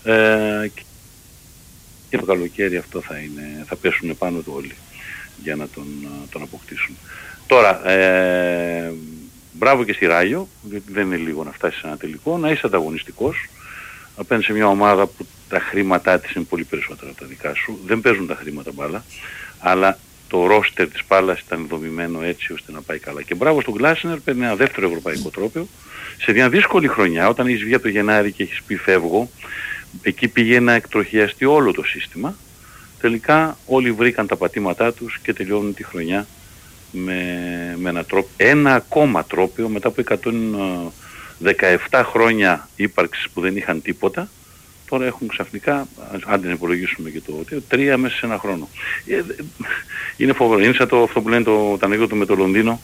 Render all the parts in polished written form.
Και το καλοκαίρι αυτό θα πέσουν πάνω του όλοι για να τον αποκτήσουν. Τώρα, μπράβο και στη Ράγιο, γιατί δεν είναι λίγο να φτάσει σε ένα τελικό, να είσαι ανταγωνιστικός απέναντι σε μια ομάδα που τα χρήματά της είναι πολύ περισσότερα από τα δικά σου. Δεν παίζουν τα χρήματα μπάλα, αλλά το ρόστερ της Πάλας ήταν δομημένο έτσι ώστε να πάει καλά. Και μπράβο στον Γκλάσνερ, παίρνει ένα δεύτερο ευρωπαϊκό τρόπαιο. Σε μια δύσκολη χρονιά, όταν έχεις βγει από το Γενάρη και έχεις πει φεύγω, εκεί πήγε να εκτροχιαστεί όλο το σύστημα. Τελικά όλοι βρήκαν τα πατήματά τους και τελειώνουν τη χρονιά με ένα ακόμα τρόπαιο μετά από 117 χρόνια ύπαρξης που δεν είχαν τίποτα. Τώρα έχουν ξαφνικά, αν δεν υπολογίσουμε και το 3 μέσα σε ένα χρόνο. Είναι φοβερό. Είναι σαν αυτό που λένε το ανέκδοτο με το Λονδίνο.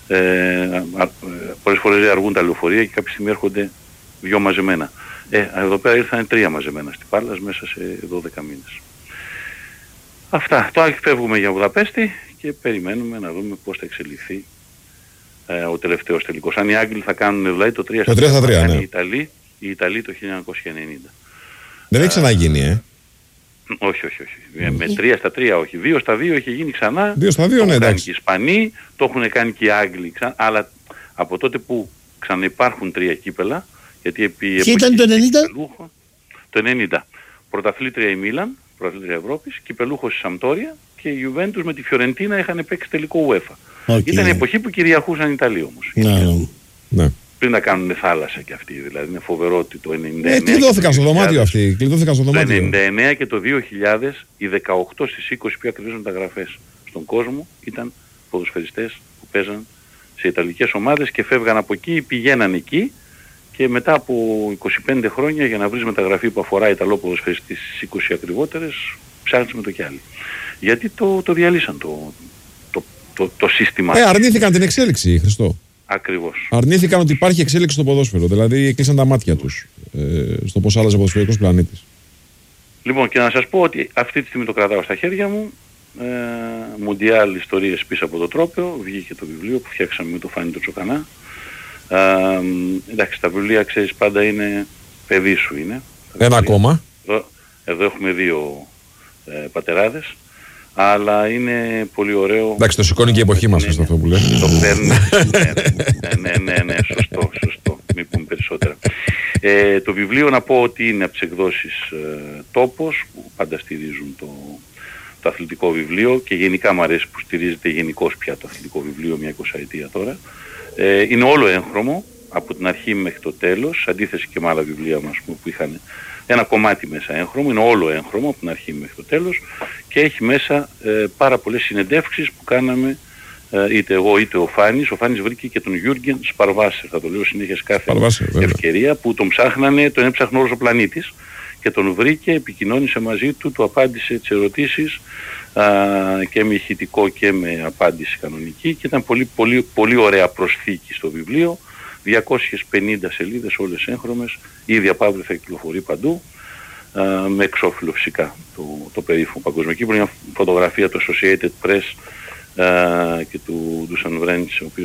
Πολλές φορές αργούν τα λεωφορεία και κάποια στιγμή έρχονται 2 μαζεμένα. Εδώ πέρα ήρθαν 3 μαζεμένα στην Πάλας μέσα σε 12 μήνες. Αυτά. Τώρα φεύγουμε για Βουδαπέστη και περιμένουμε να δούμε πώς θα εξελιχθεί ο τελευταίος τελικός. Αν οι Άγγλοι θα κάνουν δηλαδή το 3-3, ναι. Οι Ιταλοί το 1990. Δεν έχει ξαναγίνει, Όχι. Με 3-3 όχι. 2-2 έχει γίνει ξανά. 2-2, το έχουν ναι, κάνει και οι Ισπανοί, το έχουν κάνει και οι Άγγλοι. Αλλά από τότε που ξαναυπάρχουν 3 κύπελα, γιατί επί και ήταν το 90? Το 90. Πρωταθλήτρια η Μίλαν, πρωταθλήτρια Ευρώπης, κυπελούχος η Σαμπτόρια και η Ιουβέντους με τη Φιωρεντίνα είχαν παίξει τελικό UEFA. Ήταν η εποχή που κυριαρχούσαν οι Ιταλοί όμως. Ναι. Πριν να κάνουν θάλασσα και αυτοί, δηλαδή είναι φοβερό ότι το 99... κλειδώθηκαν στο δωμάτιο αυτοί, Το 99 και το 2000 οι 18 στις 20 πιο ακριβές μεταγραφές στον κόσμο ήταν ποδοσφαιριστές που παίζαν σε ιταλικές ομάδες και φεύγαν από εκεί, πηγαίναν εκεί και μετά από 25 χρόνια για να βρεις μεταγραφή που αφορά Ιταλό ποδοσφαιριστή στις 20 ακριβότερες, ψάχνεις με το κι άλλοι. Γιατί το διαλύσαν το σύστημα. Αρνήθηκαν την εξέλιξη, Χριστό. Ακριβώς. Αρνήθηκαν ότι υπάρχει εξέλιξη στο ποδόσφαιρο. Δηλαδή κλείσαν τα μάτια τους στο πώς άλλαζε ο ποδοσφαιρικός πλανήτης. Λοιπόν, και να σας πω ότι αυτή τη στιγμή το κρατάω στα χέρια μου. Μουντιάλ ιστορίες πίσω από το τρόπαιο. Βγήκε το βιβλίο που φτιάξαμε με το Φάνη το Τσοκανά. Εντάξει, τα βιβλία ξέρεις πάντα είναι παιδί σου είναι. Ένα ακόμα. Εδώ έχουμε 2 πατεράδες. Αλλά είναι πολύ ωραίο. Εντάξει, το σηκώνει και η εποχή μας αυτό που λέει. Το παίρνει. Ναι, σωστό. Μην πούμε περισσότερα. Το βιβλίο να πω ότι είναι από τις εκδόσεις Τόπος που πάντα στηρίζουν το αθλητικό βιβλίο και γενικά μου αρέσει που στηρίζεται γενικώς πια το αθλητικό βιβλίο μια 20 ετία τώρα. Είναι όλο έγχρωμο από την αρχή μέχρι το τέλος, αντίθεση και με άλλα βιβλία μας που είχαν ένα κομμάτι μέσα έγχρωμο, είναι όλο έγχρωμο από την αρχή μέχρι το τέλος και έχει μέσα πάρα πολλές συνεντεύξεις που κάναμε είτε εγώ είτε ο Φάνης. Ο Φάνης βρήκε και τον Γιούργεν Σπαρβάσερ, θα το λέω συνέχεια σε κάθε ευκαιρία, που τον ψάχνανε, τον έψαχνε όλος ο πλανήτης και τον βρήκε, επικοινώνησε μαζί του, του απάντησε τις ερωτήσεις και με ηχητικό και με απάντηση κανονική και ήταν πολύ ωραία προσθήκη στο βιβλίο. 250 σελίδες όλες έγχρωμες, ήδη από αύριο θα κυκλοφορεί παντού, με εξώφυλλο φυσικά το περίφημο παγκόσμιο κύπρο. Είναι μια φωτογραφία του Associated Press και του Ντούσαν Βρέντς, ο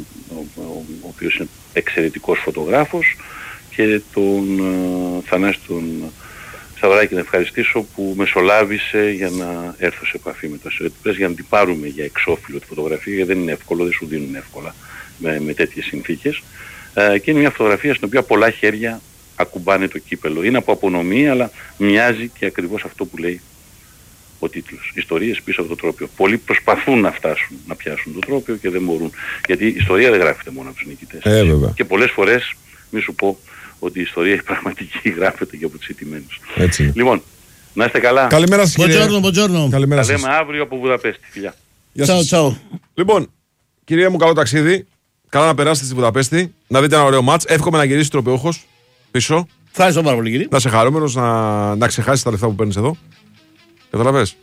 οποίος είναι εξαιρετικός φωτογράφος, και τον Θανάση τον Σταυράκη να ευχαριστήσω που μεσολάβησε για να έρθω σε επαφή με το Associated Press για να την πάρουμε για εξώφυλλο τη φωτογραφία, γιατί δεν είναι εύκολο, δεν σου δίνουν εύκολα με τέτοιες συνθήκες. Και είναι μια φωτογραφία στην οποία πολλά χέρια ακουμπάνε το κύπελο. Είναι από απονομή, αλλά μοιάζει και ακριβώς αυτό που λέει ο τίτλος. Ιστορίες πίσω από το τρόπαιο. Πολλοί προσπαθούν να φτάσουν να πιάσουν το τρόπαιο και δεν μπορούν. Γιατί η ιστορία δεν γράφεται μόνο από τους νικητές. Και πολλές φορές, μη σου πω, ότι η ιστορία η πραγματική γράφεται και από τους ηττημένους. Λοιπόν, να είστε καλά. Καλημέρα σας, κύριε. Θα λέμε αύριο από Βουδαπέστη. Φιλιά. Τσαου. Λοιπόν, κυρία μου, καλό ταξίδι. Καλά να περάσετε στη Βουδαπέστη, να δείτε ένα ωραίο μάτς. Εύχομαι να γυρίσει τροπεούχος πίσω. Ευχαριστώ πάρα πολύ, κύριε. Να είσαι χαρούμενος, να ξεχάσεις τα λεφτά που παίρνεις εδώ. Καταλαβες.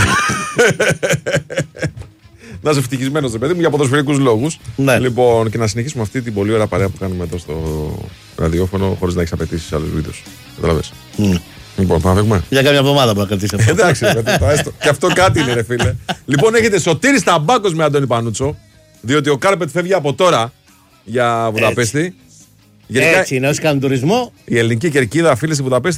Να είσαι ευτυχισμένος, παιδί μου, για ποδοσφαιρικούς λόγους. Ναι. Λοιπόν, και να συνεχίσουμε αυτή την πολύ ωραία παρέα που κάνουμε εδώ στο ραδιόφωνο, χωρίς να έχεις απαιτήσεις άλλους βίντεος. Καταλαβες. Λοιπόν, πάμε φεύγουμε. Για κάποια εβδομάδα που θα κρατήσει αυτό. Εντάξει, και αυτό κάτι είναι, ρε φίλε. Λοιπόν, έχετε Σωτήρης Ταμπάκος με Αντώνη Πανούτσο. Διότι ο Κάρπετ φεύγει από τώρα για Βουδαπέστη. Έτσι είναι, όσοι κάνουν τουρισμό. Η ελληνική κερκίδα, φίλοι, στη Βουδαπέστη.